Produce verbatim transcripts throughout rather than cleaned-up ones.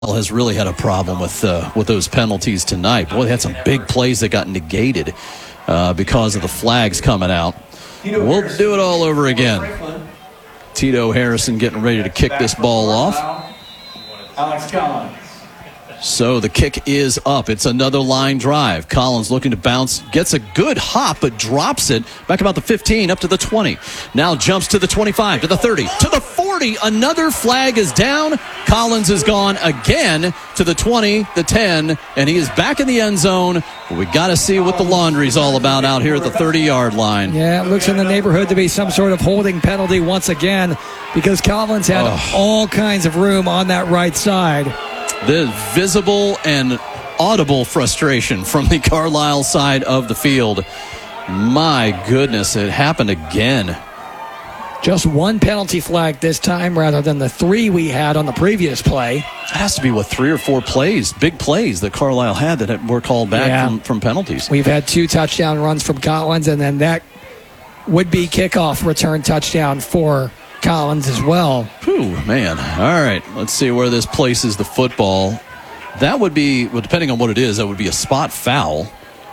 has really had a problem with uh, with those penalties tonight. Boy, they had some big plays that got negated uh, because of the flags coming out. We'll do it all over again. Tito Harrison getting ready to kick this ball off. Alex Collins. So the kick is up. It's another line drive. Collins looking to bounce, gets a good hop, but drops it back about the fifteen, up to the twenty. Now jumps to the twenty-five, to the thirty, to the forty. Another flag is down. Collins is gone again to the twenty, the ten, and he is back in the end zone. We got to see what the laundry's all about out here at the thirty-yard line. Yeah, it looks in the neighborhood to be some sort of holding penalty once again because Collins had oh. all kinds of room on that right side. The visible and audible frustration from the Carlisle side of the field. My goodness, it happened again. Just one penalty flag this time rather than the three we had on the previous play. It has to be, what, three or four plays, big plays that Carlisle had that were called back yeah. from, from penalties. We've had two touchdown runs from Collins, and then that would-be kickoff return touchdown for Collins as well. Whew, man. All right, let's see where this places the football. That would be, well, depending on what it is, that would be a spot foul.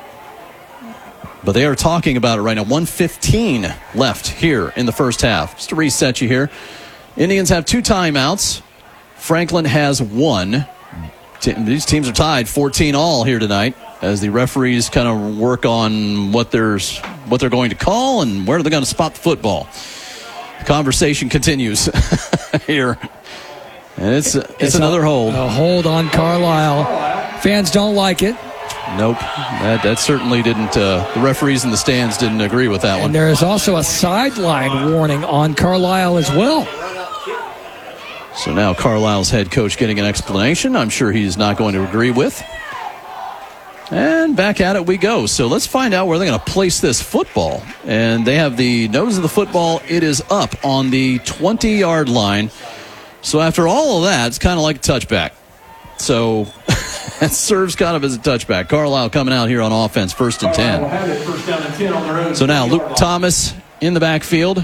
But they are talking about it right now. one fifteen left here in the first half. Just to reset you here. Indians have two timeouts. Franklin has one. These teams are tied fourteen all here tonight as the referees kind of work on what, there's, what they're going to call and where they're going to spot the football. Conversation continues here. And it's it's, it's another a, hold. A hold on Carlisle. Fans don't like it. Nope. That that certainly didn't, uh, the referees in the stands didn't agree with that and one. And there is also a sideline warning on Carlisle as well. So now Carlisle's head coach getting an explanation I'm sure he's not going to agree with. And back at it we go. So let's find out where they're going to place this football. And they have the nose of the football. It is up on the twenty-yard line. So after all of that, it's kind of like a touchback. So it serves kind of as a touchback. Carlisle coming out here on offense, first and ten. So now Luke Thomas in the backfield.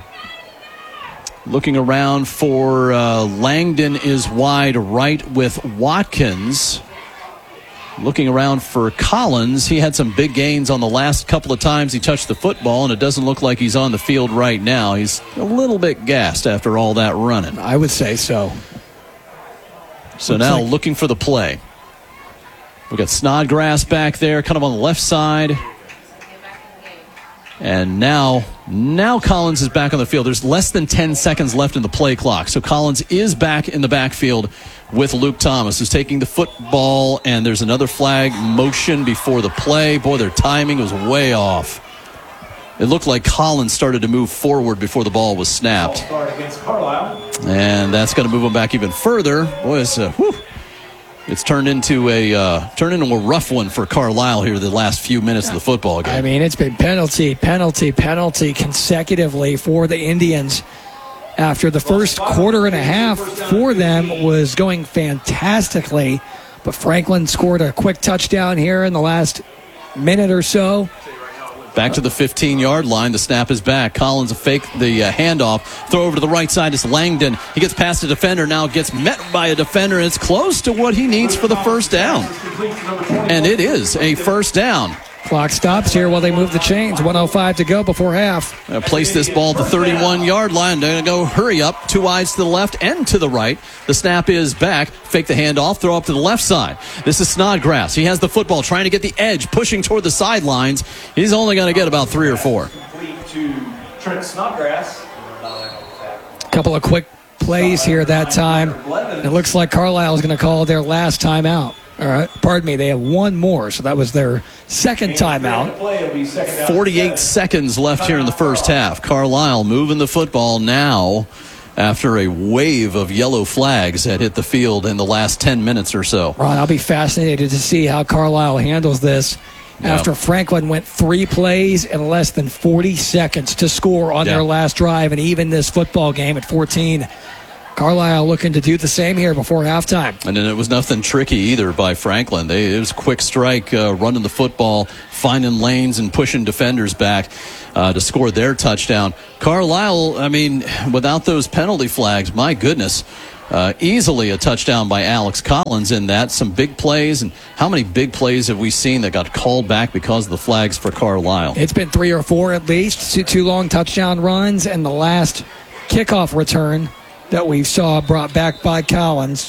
Looking around for uh, Langdon is wide right with Watkins. Looking around for Collins. He had some big gains on the last couple of times he touched the football, and it doesn't look like he's on the field right now. He's a little bit gassed after all that running. I would say so. So Looks now like- looking for the play. We got Snodgrass back there, kind of on the left side. And now, now Collins is back on the field. There's less than ten seconds left in the play clock. So Collins is back in the backfield with Luke Thomas, who's taking the football, and there's another flag motion before the play. Boy, their timing was way off. It looked like Collins started to move forward before the ball was snapped. And that's going to move him back even further. Boy, it's, uh, whew, it's turned into a uh, turned into a rough one for Carlisle here the last few minutes of the football game. I mean, it's been penalty, penalty, penalty consecutively for the Indians. After the first quarter and a half for them was going fantastically, but Franklin scored a quick touchdown here in the last minute or so. Back to the fifteen-yard line. The snap is back. Collins a fake the uh, handoff. Throw over to the right side is Langdon. He gets past the defender. Now gets met by a defender. And it's close to what he needs for the first down. And it is a first down. Clock stops here while they move the chains. one oh five to go before half. Uh, place this ball at the thirty-one-yard line. They're going to go hurry up. Two eyes to the left and to the right. The snap is back. Fake the handoff. Throw up to the left side. This is Snodgrass. He has the football, trying to get the edge, pushing toward the sidelines. He's only going to get about three or four. To Trent Snodgrass. A couple of quick plays here that time. It looks like Carlisle is going to call their last timeout. All right, pardon me, they have one more, so that was their second timeout. forty-eight seconds left here in the first half. Carlisle moving the football now after a wave of yellow flags that hit the field in the last ten minutes or so. Ron, I'll be fascinated to see how Carlisle handles this Yeah. after Franklin went three plays in less than forty seconds to score on Yeah. their last drive, and even this football game at fourteen. Carlisle looking to do the same here before halftime. And then it was nothing tricky either by Franklin. They, it was a quick strike, uh, running the football, finding lanes and pushing defenders back uh, to score their touchdown. Carlisle, I mean, without those penalty flags, my goodness, Uh, easily a touchdown by Alex Collins in that. Some big plays. And how many big plays have we seen that got called back because of the flags for Carlisle? It's been three or four at least. Two, two long touchdown runs, and the last kickoff return that we saw brought back by Collins.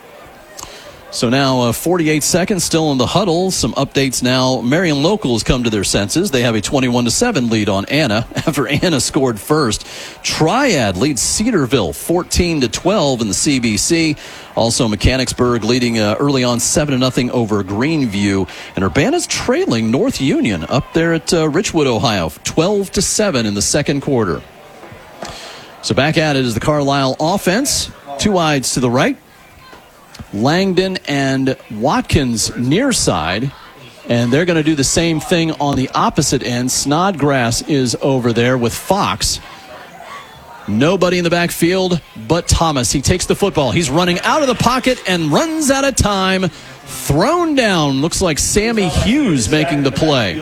So now uh, forty-eight seconds still in the huddle. Some updates now. Marion Local has come to their senses. They have a twenty-one to seven lead on Anna after Anna scored first. Triad leads Cedarville fourteen to twelve in the C B C. Also Mechanicsburg leading uh, early on seven to nothing over Greenview. And Urbana's trailing North Union up there at uh, Richwood, Ohio, twelve to seven in the second quarter. So back at it is the Carlisle offense. Two wides to the right. Langdon and Watkins near side, and they're going to do the same thing on the opposite end. Snodgrass is over there with Fox. Nobody in the backfield but Thomas. He takes the football. He's running out of the pocket and runs out of time. Thrown down. Looks like Sammy Hughes making the play.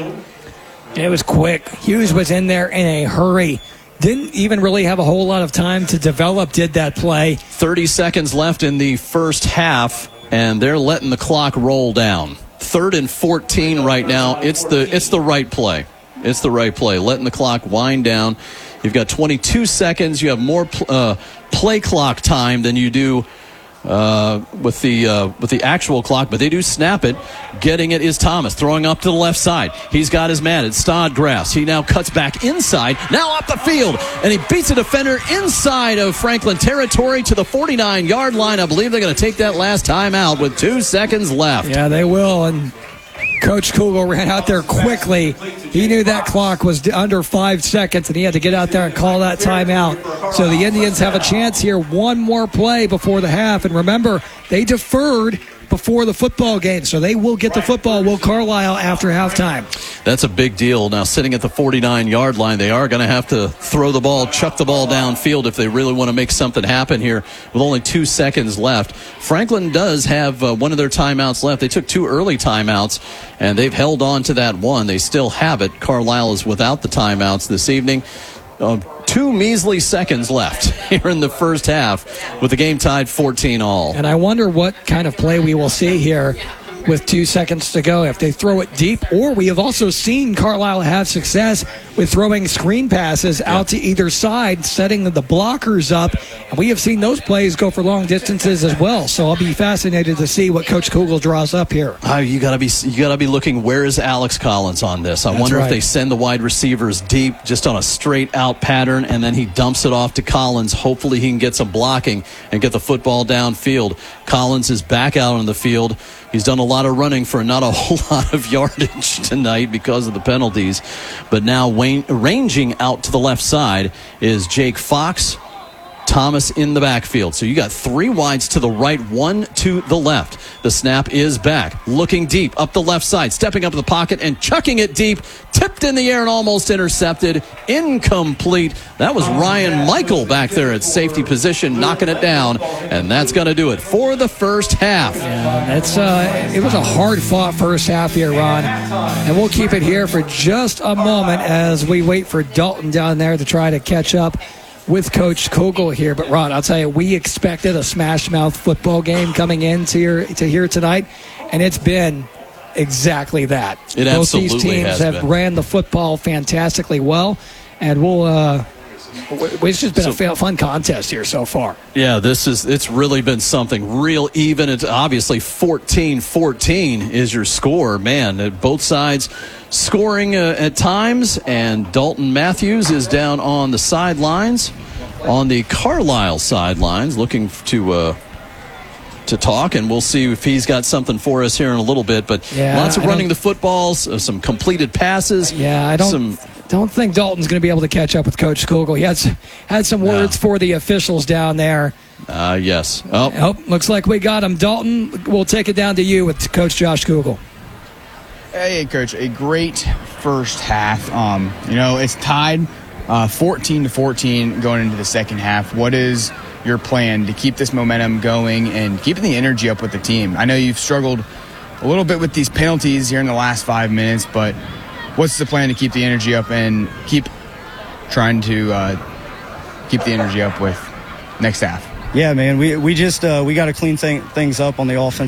It was quick. Hughes was in there in a hurry. Didn't even really have a whole lot of time to develop, did that play. thirty seconds left in the first half, and they're letting the clock roll down. Third and fourteen right now. It's the it's the right play. It's the right play. Letting the clock wind down. You've got twenty-two seconds. You have more pl- uh, play clock time than you do uh, with the uh, with the actual clock, but they do snap it. Getting it is Thomas, throwing up to the left side. He's got his man. It's Snodgrass. He now cuts back inside, now up the field, and he beats a defender inside of Franklin territory to the forty-nine-yard line. I believe they're going to take that last time out with two seconds left. Yeah, they will, and Coach Kugel ran out there quickly. He knew that clock was under five seconds, and he had to get out there and call that timeout. So the Indians have a chance here. One more play before the half. And remember, they deferred before the football game, so they will get the football, will Carlisle, after halftime. That's a big deal. Now, sitting at the forty-nine-yard line, they are going to have to throw the ball, chuck the ball downfield if they really want to make something happen here with only two seconds left. Franklin does have uh, one of their timeouts left. They took two early timeouts, and they've held on to that one. They still have it. Carlisle is without the timeouts this evening. Uh, two measly seconds left here in the first half with the game tied fourteen all. And I wonder what kind of play we will see here with two seconds to go, if they throw it deep, or we have also seen Carlisle have success with throwing screen passes out to either side, setting the blockers up, and we have seen those plays go for long distances as well. So I'll be fascinated to see what Coach Kugel draws up here. Oh, you gotta be you gotta be looking, where is Alex Collins on this? I That's wonder right. if they send the wide receivers deep just on a straight out pattern, and then he dumps it off to Collins. Hopefully he can get some blocking and get the football downfield. Collins is back out on the field. He's done a lot of running for not a whole lot of yardage tonight because of the penalties. But now Wayne, ranging out to the left side is Jake Fox. Thomas in the backfield. So you got three wides to the right, one to the left. The snap is back. Looking deep up the left side, stepping up in the pocket and chucking it deep. Tipped in the air and almost intercepted. Incomplete. That was Ryan Michael back there at safety position, knocking it down. And that's going to do it for the first half. Yeah, it's, uh, it was a hard-fought first half here, Ron. And we'll keep it here for just a moment as we wait for Dalton down there to try to catch up with Coach Kugel here. But, Ron, I'll tell you, we expected a smash-mouth football game coming into here, to here tonight, and it's been exactly that. It Both absolutely these teams has have been. ran the football fantastically well, and we'll uh, it's just been So- a fa- fun contest here so far. Yeah, this is, it's really been something real even. It's obviously fourteen fourteen is your score. Man, at both sides scoring uh, at times, and Dalton Matthews is down on the sidelines, on the Carlisle sidelines, looking to uh, to talk, and we'll see if he's got something for us here in a little bit. But Yeah, lots of I running don't- the footballs, uh, some completed passes. Yeah, I don't Some, don't think Dalton's going to be able to catch up with Coach Kugel. He had s- had some No. words for the officials down there. uh, yes. Oh, Oh, looks like we got him. Dalton, we'll take it down to you with Coach Josh Kugel. Hey, Coach, a great first half. Um, you know, it's tied uh, fourteen to fourteen going into the second half. What is your plan to keep this momentum going and keeping the energy up with the team? I know you've struggled a little bit with these penalties here in the last five minutes, but what's the plan to keep the energy up and keep trying to uh, keep the energy up with next half? Yeah, man, we we just uh, we got to clean thing, things up on the offense.